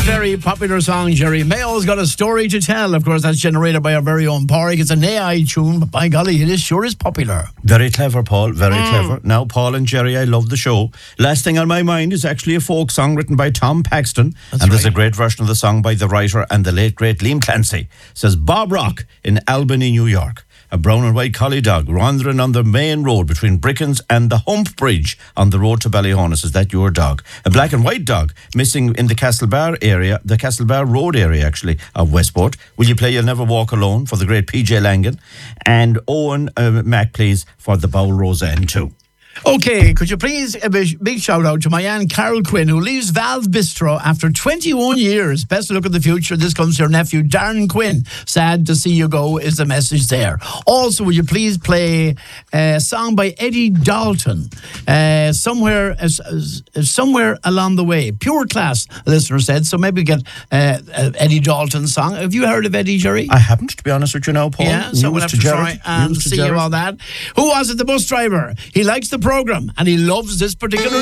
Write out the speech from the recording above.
very popular song, Jerry. Mayo's got a story to tell. Of course, that's generated by our very own Pádraig. It's an AI tune, but by golly, it sure is popular. Very clever, Paul. Very clever. Now, Paul and Jerry, I love the show. Last thing on my mind is actually a folk song written by Tom Paxton. There's a great version of the song by the writer and the late, great Liam Clancy. It says, Bob Rock in Albany, New York. A brown and white collie dog wandering on the main road between Brickens and the Hump Bridge on the road to Ballyhonus. Is that your dog? A black and white dog missing in the Castlebar area, the Castlebar Road area, actually, of Westport. Will you play You'll Never Walk Alone for the great PJ Langan? And Owen Mack, please, for the Bowl Roseanne too. Okay, could you please a big shout out to my Aunt Carol Quinn, who leaves Valve Bistro after 21 years. Best of luck in the future. This comes to your nephew, Darren Quinn. Sad to see you go is the message there. Also, would you please play a song by Eddie Dalton, somewhere along the way. Pure class, a listener said. So maybe get Eddie Dalton's song. Have you heard of Eddie, Jerry? I haven't, to be honest with you now, Paul. Yeah, so we'll have to try and see about that. Who was it, the bus driver? He likes the programme and he loves this particular